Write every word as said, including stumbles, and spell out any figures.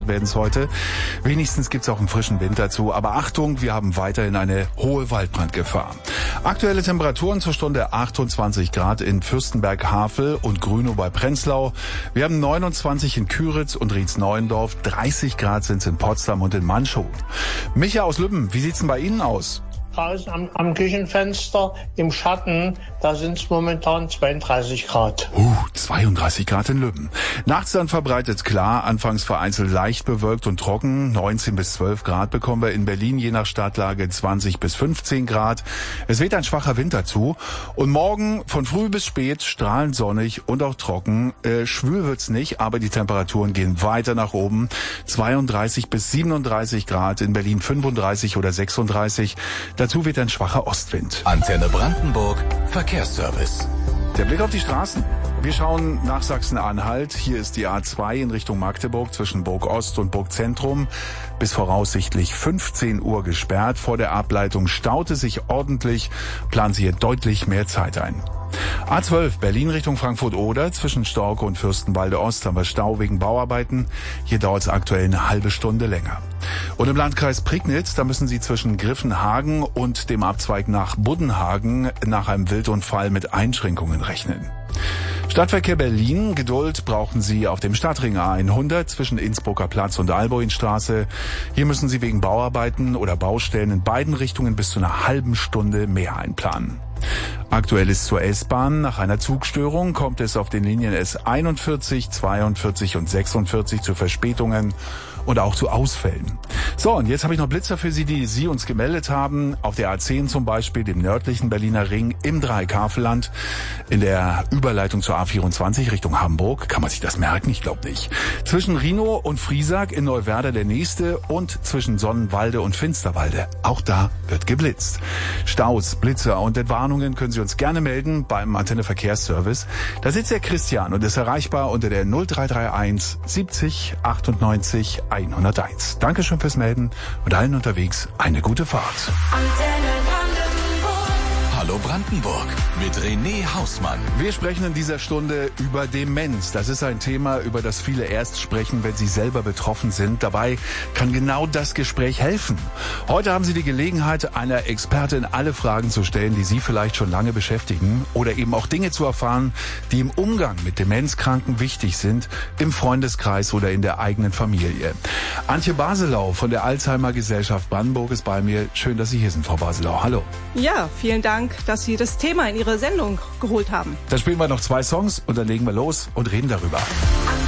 werden es heute. Wenigstens gibt's auch einen frischen Wind dazu. Aber Achtung, wir haben weiterhin eine hohe Waldbrandgefahr. Aktuelle Temperaturen zur Stunde achtundzwanzig Grad in Fürstenberg-Havel und Grünow bei Prenzlau. Wir haben neunundzwanzig in Küritz und Rietz-Neuendorf. dreißig Grad sind's in Potsdam und in Manchow. Micha aus Lübben, wie sieht's denn bei Ihnen aus? Draußen am, am Küchenfenster im Schatten, da sind es momentan zweiunddreißig Grad. Uh, zweiunddreißig Grad in Lübben. Nachts dann verbreitet klar, anfangs vereinzelt leicht bewölkt und trocken. neunzehn bis zwölf Grad bekommen wir in Berlin, je nach Stadtlage zwanzig bis fünfzehn Grad. Es weht ein schwacher Wind dazu. Und morgen von früh bis spät strahlend sonnig und auch trocken. Äh, schwül wird's nicht, aber die Temperaturen gehen weiter nach oben. zweiunddreißig bis siebenunddreißig Grad, in Berlin fünfunddreißig oder sechsunddreißig. Dazu weht ein schwacher Ostwind. Antenne Brandenburg, Verkehrsservice. Der Blick auf die Straßen. Wir schauen nach Sachsen-Anhalt. Hier ist die A zwei in Richtung Magdeburg zwischen Burg Ost und Burg Zentrum bis voraussichtlich fünfzehn Uhr gesperrt. Vor der Ableitung staute sich ordentlich, planen Sie hier deutlich mehr Zeit ein. A zwölf Berlin Richtung Frankfurt-Oder zwischen Storke und Fürstenwalde Ost haben wir Stau wegen Bauarbeiten. Hier dauert es aktuell eine halbe Stunde länger. Und im Landkreis Prignitz, da müssen Sie zwischen Griffenhagen und dem Abzweig nach Buddenhagen nach einem Wildunfall mit Einschränkungen rechnen. Stadtverkehr Berlin, Geduld brauchen Sie auf dem Stadtring A hundert zwischen Innsbrucker Platz und Alboinstraße. Hier müssen Sie wegen Bauarbeiten oder Baustellen in beiden Richtungen bis zu einer halben Stunde mehr einplanen. Aktuell ist zur S-Bahn. Nach einer Zugstörung kommt es auf den Linien S einundvierzig, zweiundvierzig und sechsundvierzig zu Verspätungen und auch zu Ausfällen. So, und jetzt habe ich noch Blitzer für Sie, die Sie uns gemeldet haben. Auf der A zehn zum Beispiel, dem nördlichen Berliner Ring im Dreieck-Havelland, in der Überleitung zur A vierundzwanzig Richtung Hamburg. Kann man sich das merken? Ich glaube nicht. Zwischen Rhinow und Friesack in Neuwerder der nächste und zwischen Sonnenwalde und Finsterwalde. Auch da wird geblitzt. Staus, Blitzer und Entwarnungen können Sie uns gerne melden beim Antenne Verkehrsservice. Da sitzt der Christian und ist erreichbar unter der null drei drei eins siebzig achtundneunzig hunderteins. Dankeschön fürs Melden und allen unterwegs eine gute Fahrt. Antenne Brandenburg. Hallo Brandenburg mit René Hausmann. Wir sprechen in dieser Stunde über Demenz. Das ist ein Thema, über das viele erst sprechen, wenn sie selber betroffen sind. Dabei kann genau das Gespräch helfen. Heute haben Sie die Gelegenheit, einer Expertin alle Fragen zu stellen, die Sie vielleicht schon lange beschäftigen oder eben auch Dinge zu erfahren, die im Umgang mit Demenzkranken wichtig sind, im Freundeskreis oder in der eigenen Familie. Antje Baselau von der Alzheimer Gesellschaft Brandenburg ist bei mir. Schön, dass Sie hier sind, Frau Baselau. Hallo. Ja, vielen Dank, dass Sie das Thema in Ihre Sendung geholt haben. Dann spielen wir noch zwei Songs und dann legen wir los und reden darüber.